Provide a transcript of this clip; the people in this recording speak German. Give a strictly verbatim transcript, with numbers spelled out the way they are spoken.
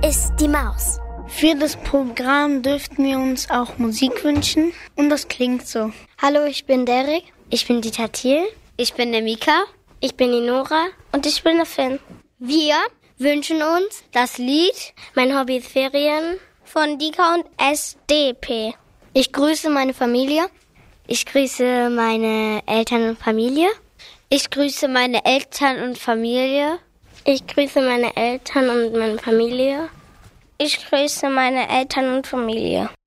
ist die Maus. Für das Programm dürften wir uns auch Musik wünschen und das klingt so. Hallo, ich bin Derek. Ich bin die Tatil. Ich bin der Mika. Ich bin die Nora. Und ich bin der Finn. Wir wünschen uns das Lied Mein Hobby ist Ferien von Dika und S D P. Ich grüße meine Familie. Ich grüße meine Eltern und Familie. Ich grüße meine Eltern und Familie. Ich grüße meine Eltern und meine Familie. Ich grüße meine Eltern und Familie.